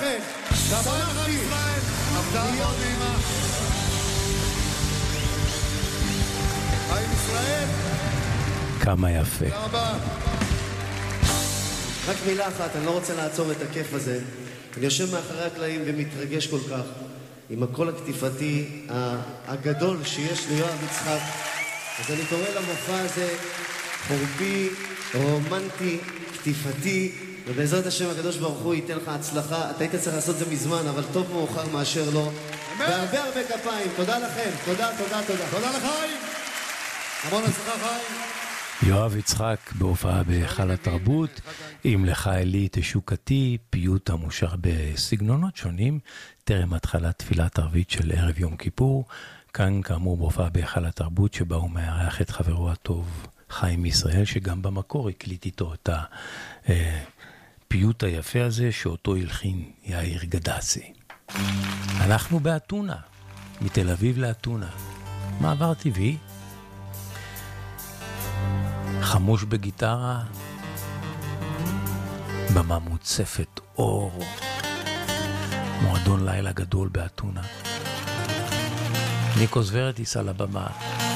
לכם. שמחתי. הפתעה מאוד נעימה. חיים ישראל. כמה יפה. תודה רבה. רק מילה אחת, אני לא רוצה לעצור את הכיף הזה. אני יושב מאחורי הקלעים ומתרגש כל כך עם הקול הקטיפתי הגדול שיש ליואב יצחק. אז אני קורא למופע הזה חורפי, רומנטי, קטיפתי, ובעזרת השם הקדוש ברוך הוא ייתן לך הצלחה. אתה היית צריך לעשות זה מזמן, אבל טוב מאוחר מאשר לא. והרבה הרבה כפיים. תודה לכם. תודה, תודה, תודה. תודה לחיים. המון הצלחה חיים. יואב יצחק בהופעה בהיכל התרבות, עם לך אלי תשוקתי, פיוט המושר בסגנונות שונים, טרם התחלת תפילת ערבית של ערב יום כיפור, כאן כאמור בהופעה בהיכל התרבות שבה הוא מארח את חברו הטוב חיים ישראל, שגם במקור הקליט איתו את הפיוט היפה הזה שאותו הלחין יאיר גדסי. אנחנו באתונה, מתל אביב לאתונה, מעבר טבעי, חמוש בגיטרה, במה מוצפת אור, מועדון לילה גדול באתונה. ניקו זוורטיס על הבמה.